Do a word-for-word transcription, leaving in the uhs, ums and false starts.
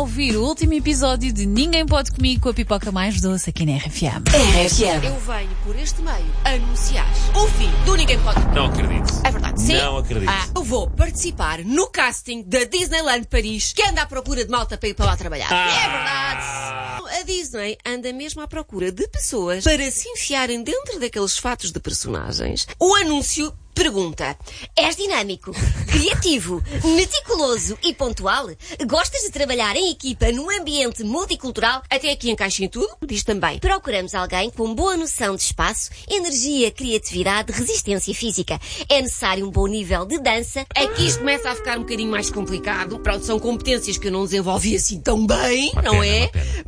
ouvir o último episódio de Ninguém Pode Comigo com a pipoca mais doce aqui na R F M. R F M. Eu venho por este meio anunciar o fim do Ninguém Pode Comigo. Não acredito. É verdade, sim. Não acredito. Ah, eu vou participar no casting da Disneyland Paris, que anda à procura de malta para ir para lá trabalhar. Ah. É verdade. A Disney anda mesmo à procura de pessoas para se enfiarem dentro daqueles fatos de personagens. O anúncio pergunta: és dinâmico, criativo, meticuloso e pontual? Gostas de trabalhar em equipa num ambiente multicultural? Até aqui encaixa em tudo. Diz também: procuramos alguém com boa noção de espaço, energia, criatividade, resistência física. É necessário um bom nível de dança. Aqui isto começa a ficar um bocadinho mais complicado. Pronto, são competências que eu não desenvolvi assim tão bem, Uma não pena, é? uma pena.